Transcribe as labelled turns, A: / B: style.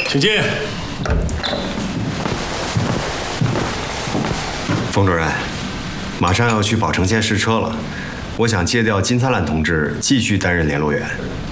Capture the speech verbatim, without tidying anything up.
A: 请进。
B: 冯主任，马上要去宝城县试车了，我想借调金灿烂同志继续担任联络员。